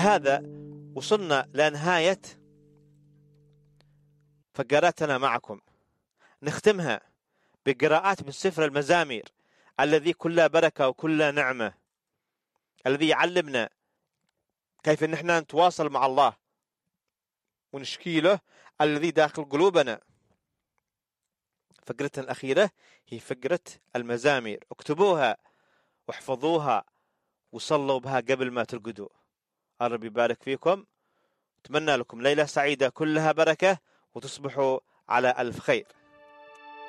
بهذا وصلنا لنهاية فقراتنا معكم. نختمها بقراءات من سفر المزامير الذي كله بركة وكله نعمة، الذي يعلمنا كيف ان احنا نتواصل مع الله ونشكي له الذي داخل قلوبنا. فقرتنا الأخيرة هي فقرة المزامير، اكتبوها واحفظوها وصلوا بها قبل ما ترقدوا. الرب يبارك فيكم، أتمنى لكم ليلة سعيدة كلها بركة وتصبحوا على ألف خير.